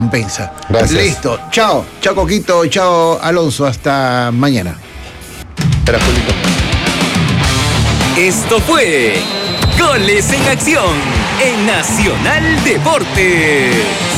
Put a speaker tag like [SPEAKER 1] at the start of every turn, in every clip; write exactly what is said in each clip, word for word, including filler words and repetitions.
[SPEAKER 1] recompensa.
[SPEAKER 2] Gracias.
[SPEAKER 1] Listo. Chao. Chao, Coquito. Chao, Alonso. Hasta mañana.
[SPEAKER 2] Espera, Julito.
[SPEAKER 3] Esto fue Goles en Acción en Nacional Deportes.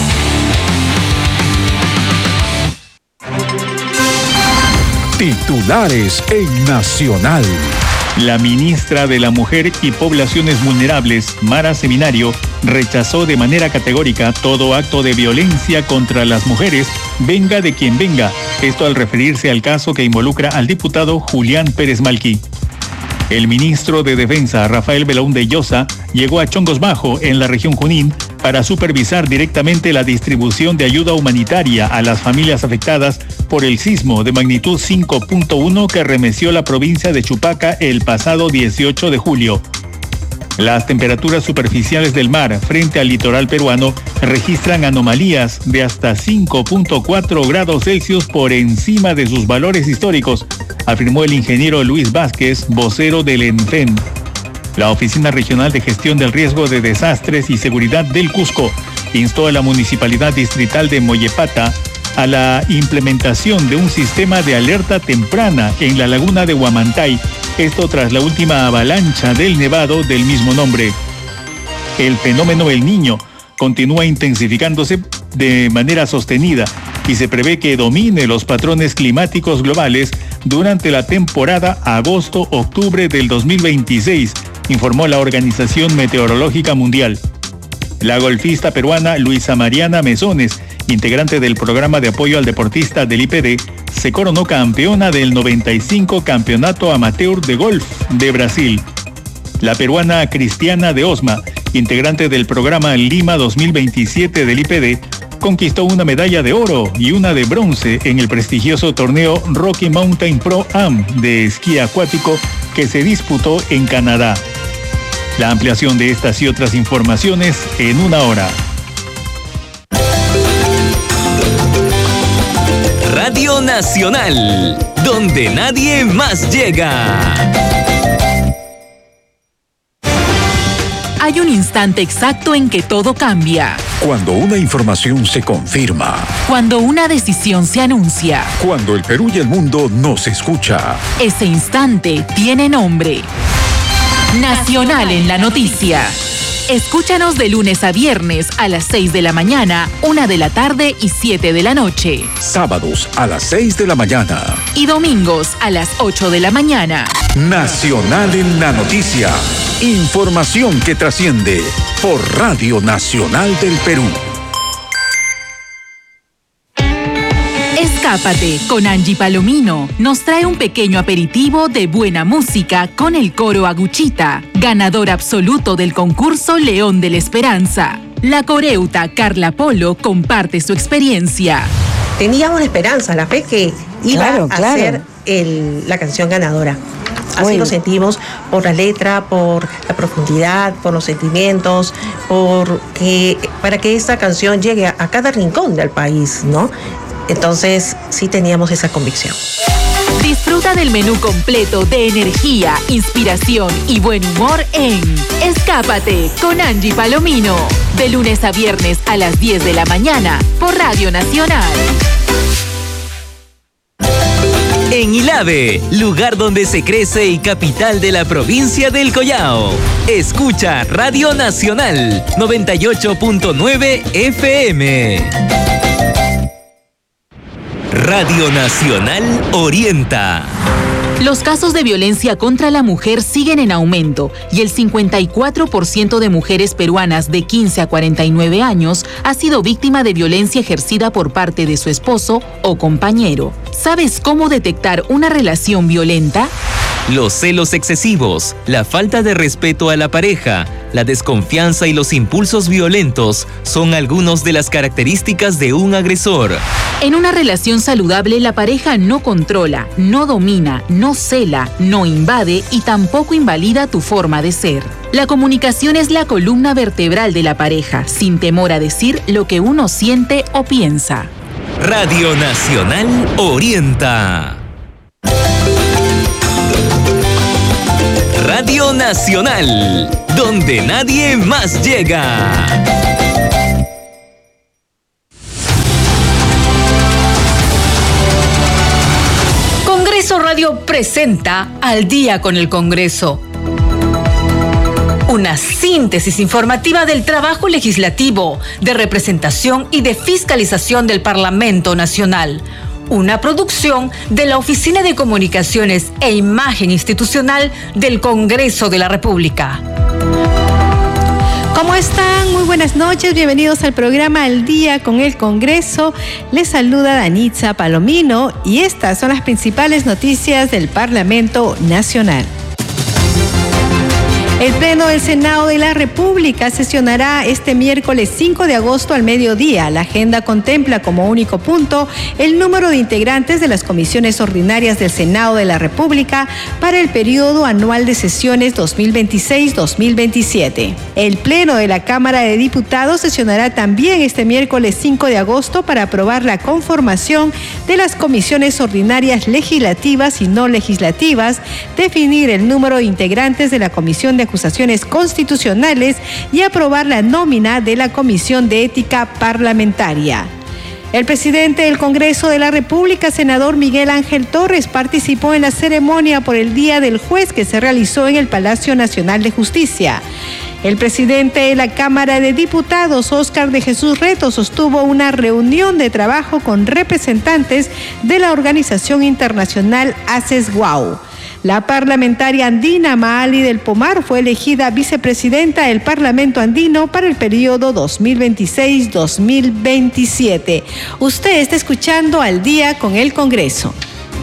[SPEAKER 4] Titulares en Nacional.
[SPEAKER 5] La ministra de la Mujer y Poblaciones Vulnerables, Mara Seminario, rechazó de manera categórica todo acto de violencia contra las mujeres, venga de quien venga. Esto al referirse al caso que involucra al diputado Julián Pérez Malqui. El ministro de Defensa, Rafael Belaúnde Llosa, llegó a Chongos Bajo, en la región Junín, para supervisar directamente la distribución de ayuda humanitaria a las familias afectadas por el sismo de magnitud cinco punto uno que remeció la provincia de Chupaca el pasado dieciocho de julio. Las temperaturas superficiales del mar frente al litoral peruano registran anomalías de hasta cinco punto cuatro grados Celsius por encima de sus valores históricos, afirmó el ingeniero Luis Vázquez, vocero del ENFEN. La Oficina Regional de Gestión del Riesgo de Desastres y Seguridad del Cusco instó a la Municipalidad Distrital de Mollepata a la implementación de un sistema de alerta temprana en la laguna de Huamantay, esto tras la última avalancha del nevado del mismo nombre. El fenómeno El Niño continúa intensificándose de manera sostenida y se prevé que domine los patrones climáticos globales durante la temporada agosto-octubre del dos mil veintiséis, informó la Organización Meteorológica Mundial. La golfista peruana Luisa Mariana Mesones, integrante del programa de apoyo al deportista del I P D, se coronó campeona del noventa y cinco Campeonato Amateur de Golf de Brasil. La peruana Cristiana de Osma, integrante del programa Lima dos mil veintisiete del I P D, conquistó una medalla de oro y una de bronce en el prestigioso torneo Rocky Mountain Pro Am de esquí acuático que se disputó en Canadá. La ampliación de estas y otras informaciones en una hora.
[SPEAKER 3] Radio Nacional, donde nadie más llega.
[SPEAKER 6] Hay un instante exacto en que todo cambia.
[SPEAKER 4] Cuando una información se confirma.
[SPEAKER 6] Cuando una decisión se anuncia.
[SPEAKER 4] Cuando el Perú y el mundo nos escucha.
[SPEAKER 6] Ese instante tiene nombre. Nacional en la noticia. Escúchanos de lunes a viernes a las seis de la mañana, una de la tarde y siete de la noche.
[SPEAKER 4] Sábados a las seis de la mañana.
[SPEAKER 6] Y domingos a las ocho de la mañana.
[SPEAKER 4] Nacional en la noticia. Información que trasciende por Radio Nacional del Perú.
[SPEAKER 6] Escápate con Angie Palomino. Nos trae un pequeño aperitivo de buena música con el coro Aguchita, ganador absoluto del concurso León de la Esperanza. La coreuta Carla Polo comparte su experiencia.
[SPEAKER 7] Teníamos la esperanza, la fe que iba
[SPEAKER 8] claro,
[SPEAKER 7] a
[SPEAKER 8] claro.
[SPEAKER 7] ser el, la canción ganadora. Así
[SPEAKER 8] Bueno.
[SPEAKER 7] lo sentimos por la letra, por la profundidad, por los sentimientos, por que, para que esta canción llegue a, a cada rincón del país, ¿no? Entonces, sí teníamos esa convicción.
[SPEAKER 6] Disfruta del menú completo de energía, inspiración y buen humor en Escápate con Angie Palomino. De lunes a viernes a las diez de la mañana por Radio Nacional.
[SPEAKER 3] En Ilave, lugar donde se crece y capital de la provincia del Collao. Escucha Radio Nacional noventa y ocho punto nueve F M. Radio Nacional orienta.
[SPEAKER 6] Los casos de violencia contra la mujer siguen en aumento y el cincuenta y cuatro por ciento de mujeres peruanas de quince a cuarenta y nueve años ha sido víctima de violencia ejercida por parte de su esposo o compañero. ¿Sabes cómo detectar una relación violenta?
[SPEAKER 3] Los celos excesivos, la falta de respeto a la pareja, la desconfianza y los impulsos violentos son algunas de las características de un agresor.
[SPEAKER 6] En una relación saludable, la pareja no controla, no domina, no cela, no invade y tampoco invalida tu forma de ser. La comunicación es la columna vertebral de la pareja, sin temor a decir lo que uno siente o piensa.
[SPEAKER 3] Radio Nacional orienta. Radio Nacional, donde nadie más llega.
[SPEAKER 8] presenta Al Día con el Congreso. Una síntesis informativa del trabajo legislativo, de representación y de fiscalización del Parlamento Nacional. Una producción de la Oficina de Comunicaciones e Imagen Institucional del Congreso de la República.
[SPEAKER 9] ¿Cómo están? Muy buenas noches, bienvenidos al programa Al Día con el Congreso. Les saluda Danitza Palomino y estas son las principales noticias del Parlamento Nacional. El Pleno del Senado de la República sesionará este miércoles cinco de agosto al mediodía. La agenda contempla como único punto el número de integrantes de las comisiones ordinarias del Senado de la República para el periodo anual de sesiones dos mil veintiséis dos mil veintisiete. El Pleno de la Cámara de Diputados sesionará también este miércoles cinco de agosto para aprobar la conformación de las comisiones ordinarias legislativas y no legislativas, definir el número de integrantes de la Comisión de Acusaciones Constitucionales y aprobar la nómina de la Comisión de Ética Parlamentaria. El presidente del Congreso de la República, senador Miguel Ángel Torres, participó en la ceremonia por el Día del Juez que se realizó en el Palacio Nacional de Justicia. El presidente de la Cámara de Diputados, Óscar de Jesús Reto, sostuvo una reunión de trabajo con representantes de la organización internacional ACES-G U A U. La parlamentaria andina Maali del Pomar fue elegida vicepresidenta del Parlamento Andino para el periodo dos mil veintiséis dos mil veintisiete. Usted está escuchando Al Día con el Congreso.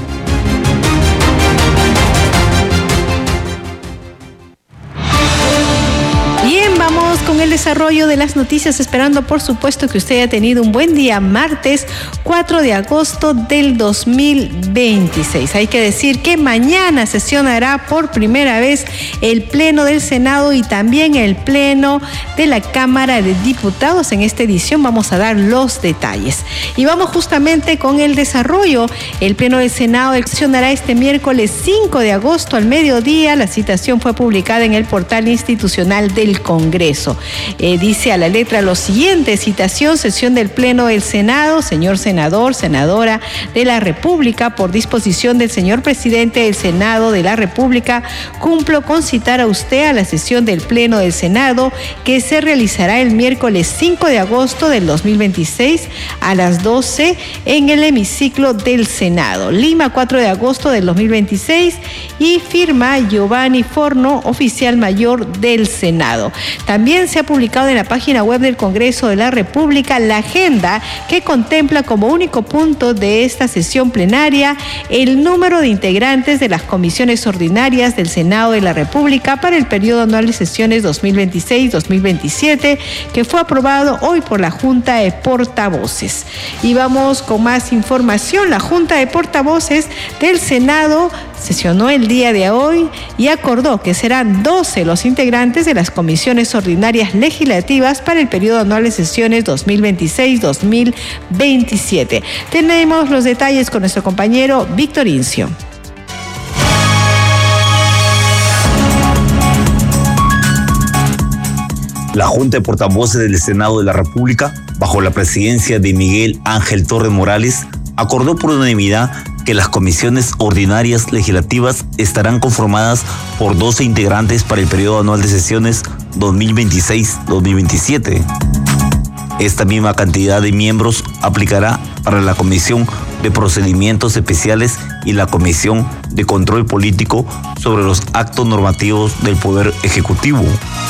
[SPEAKER 9] Bien, vamos con el desarrollo de las noticias, esperando por supuesto que usted haya tenido un buen día, martes cuatro de agosto del dos mil veintiséis. Hay que decir que mañana sesionará por primera vez el Pleno del Senado y también el Pleno de la Cámara de Diputados. En esta edición vamos a dar los detalles. Y vamos justamente con el desarrollo. El Pleno del Senado sesionará este miércoles cinco de agosto al mediodía. La citación fue publicada en el portal institucional del Congreso. Eh, dice a la letra lo siguiente: citación, sesión del Pleno del Senado. Señor senador, senadora de la República, por disposición del señor presidente del Senado de la República, cumplo con citar a usted a la sesión del Pleno del Senado que se realizará el miércoles cinco de agosto del dos mil veintiséis a las doce en el hemiciclo del Senado. Lima, cuatro de agosto del dos mil veintiséis, y firma Giovanni Forno, oficial mayor del Senado. También se ha publicado en la página web del Congreso de la República la agenda que contempla como único punto de esta sesión plenaria el número de integrantes de las comisiones ordinarias del Senado de la República para el periodo anual de sesiones dos mil veintiséis dos mil veintisiete, que fue aprobado hoy por la Junta de Portavoces. Y vamos con más información. La Junta de Portavoces del Senado sesionó el día de hoy y acordó que serán doce los integrantes de las comisiones ordinarias legislativas para el periodo anual de sesiones dos mil veintiséis dos mil veintisiete. Tenemos los detalles con nuestro compañero Víctor Incio.
[SPEAKER 10] La Junta de Portavoces del Senado de la República, bajo la presidencia de Miguel Ángel Torres Morales, acordó por unanimidad que las comisiones ordinarias legislativas estarán conformadas por doce integrantes para el periodo anual de sesiones dos mil veintiséis dos mil veintisiete. Esta misma cantidad de miembros aplicará para la Comisión de Procedimientos Especiales y la Comisión de Control Político sobre los actos normativos del Poder Ejecutivo.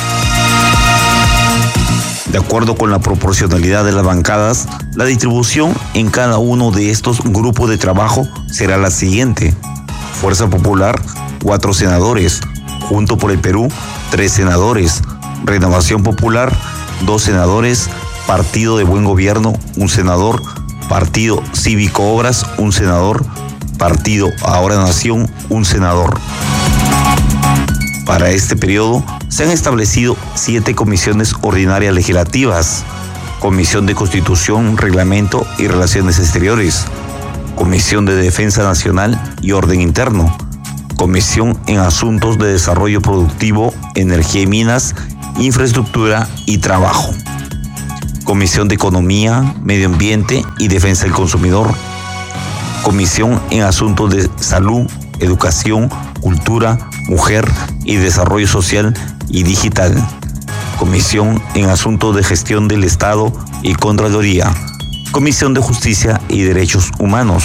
[SPEAKER 10] De acuerdo con la proporcionalidad de las bancadas, la distribución en cada uno de estos grupos de trabajo será la siguiente: Fuerza Popular, cuatro senadores; Juntos por el Perú, tres senadores; Renovación Popular, dos senadores; Partido de Buen Gobierno, un senador; Partido Cívico Obras, un senador; Partido Ahora Nación, un senador. Para este periodo se han establecido siete comisiones ordinarias legislativas: Comisión de Constitución, Reglamento y Relaciones Exteriores; Comisión de Defensa Nacional y Orden Interno; Comisión en Asuntos de Desarrollo Productivo, Energía y Minas, Infraestructura y Trabajo; Comisión de Economía, Medio Ambiente y Defensa del Consumidor; Comisión en Asuntos de Salud, Educación, Cultura, Mujer y Desarrollo Social y Digital. Comisión en Asuntos de Gestión del Estado y Contraloría. Comisión de Justicia y Derechos Humanos.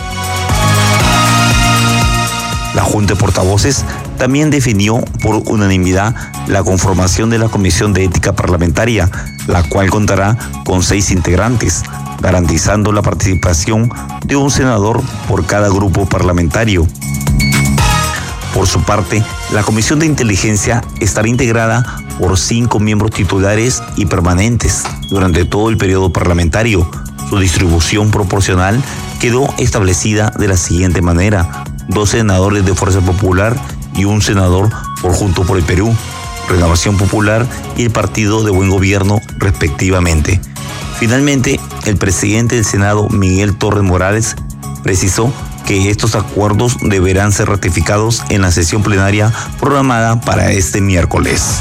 [SPEAKER 10] La Junta de Portavoces también definió por unanimidad la conformación de la Comisión de Ética Parlamentaria, la cual contará con seis integrantes, garantizando la participación de un senador por cada grupo parlamentario. Por su parte, la Comisión de Inteligencia estará integrada por cinco miembros titulares y permanentes durante todo el periodo parlamentario. Su distribución proporcional quedó establecida de la siguiente manera: dos senadores de Fuerza Popular y un senador por Juntos por el Perú, Renovación Popular y el Partido de Buen Gobierno, respectivamente. Finalmente, el presidente del Senado, Miguel Torres Morales, precisó que estos acuerdos deberán ser ratificados en la sesión plenaria programada para este miércoles.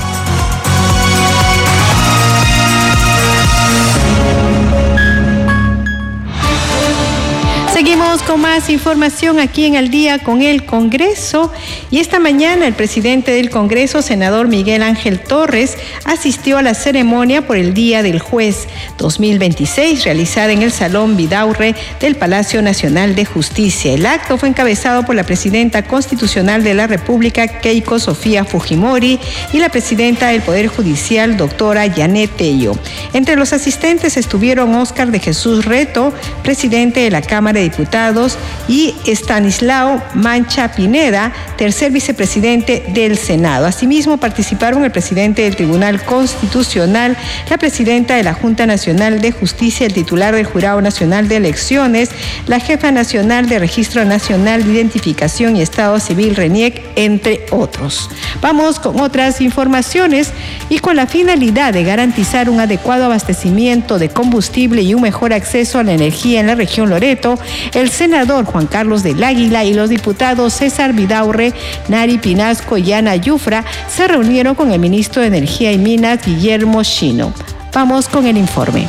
[SPEAKER 9] Seguimos con más información aquí en Al Día con el Congreso, y esta mañana el presidente del Congreso, senador Miguel Ángel Torres, asistió a la ceremonia por el Día del Juez dos mil veintiséis realizada en el Salón Vidaurre del Palacio Nacional de Justicia. El acto fue encabezado por la presidenta constitucional de la República, Keiko Sofía Fujimori, y la presidenta del Poder Judicial, doctora Janet Tello. Entre los asistentes estuvieron Óscar de Jesús Reto, presidente de la Cámara de Diputados, y Estanislao Mancha Pineda, tercer vicepresidente del Senado. Asimismo, participaron el presidente del Tribunal Constitucional, la presidenta de la Junta Nacional de Justicia, el titular del Jurado Nacional de Elecciones, la jefa nacional de Registro Nacional de Identificación y Estado Civil, RENIEC, entre otros. Vamos con otras informaciones, y con la finalidad de garantizar un adecuado abastecimiento de combustible y un mejor acceso a la energía en la región Loreto, el senador Juan Carlos del Águila y los diputados César Vidaurre, Nari Pinasco y Ana Yufra se reunieron con el ministro de Energía y Minas, Guillermo Shino. Vamos con el informe.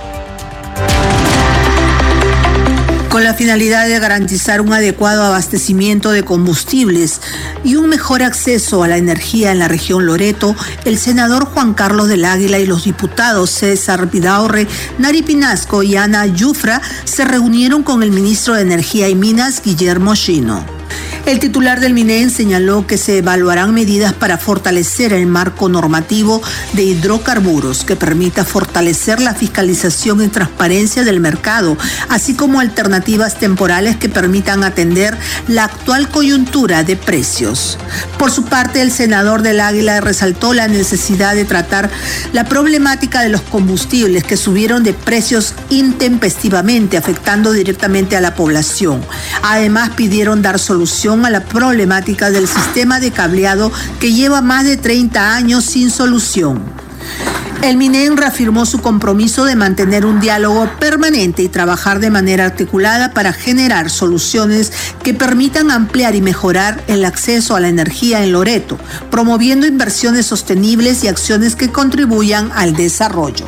[SPEAKER 11] Con la finalidad de garantizar un adecuado abastecimiento de combustibles y un mejor acceso a la energía en la región Loreto, el senador Juan Carlos del Águila y los diputados César Vidaurre, Nari Pinasco y Ana Yufra se reunieron con el ministro de Energía y Minas, Guillermo Shino. El titular del MINEN señaló que se evaluarán medidas para fortalecer el marco normativo de hidrocarburos que permita fortalecer la fiscalización y transparencia del mercado, así como alternativas temporales que permitan atender la actual coyuntura de precios. Por su parte, el senador del Águila resaltó la necesidad de tratar la problemática de los combustibles que subieron de precios intempestivamente, afectando directamente a la población. Además, pidieron dar solución a la problemática del sistema de cableado que lleva más de treinta años sin solución. El MINEN reafirmó su compromiso de mantener un diálogo permanente y trabajar de manera articulada para generar soluciones que permitan ampliar y mejorar el acceso a la energía en Loreto, promoviendo inversiones sostenibles y acciones que contribuyan al desarrollo.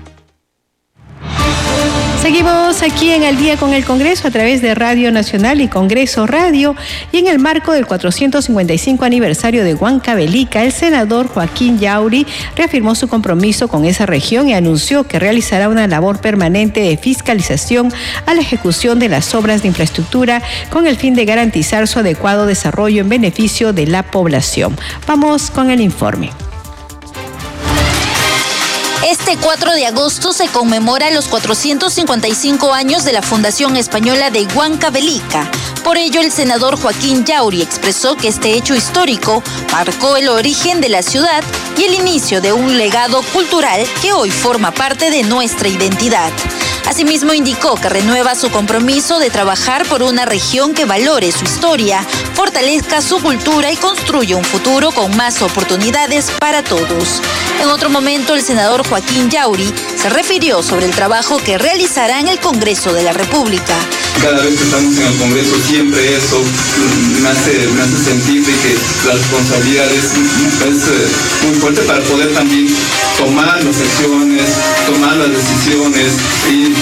[SPEAKER 9] Seguimos aquí en Al Día con el Congreso a través de Radio Nacional y Congreso Radio, y en el marco del cuatrocientos cincuenta y cinco aniversario de Huancavelica, el senador Joaquín Yauri reafirmó su compromiso con esa región y anunció que realizará una labor permanente de fiscalización a la ejecución de las obras de infraestructura con el fin de garantizar su adecuado desarrollo en beneficio de la población. Vamos con el informe.
[SPEAKER 12] Este cuatro de agosto se conmemora los cuatrocientos cincuenta y cinco años de la Fundación Española de Huancavelica. Por ello, el senador Joaquín Yauri expresó que este hecho histórico marcó el origen de la ciudad y el inicio de un legado cultural que hoy forma parte de nuestra identidad. Asimismo, indicó que renueva su compromiso de trabajar por una región que valore su historia, fortalezca su cultura y construya un futuro con más oportunidades para todos. En otro momento, el senador Joaquín Yauri se refirió sobre el trabajo que realizará en el Congreso de la República.
[SPEAKER 13] Cada vez que estamos en el Congreso, siempre eso me hace, me hace sentir de que la responsabilidad es, es muy fuerte para poder también tomar las acciones, tomar las decisiones y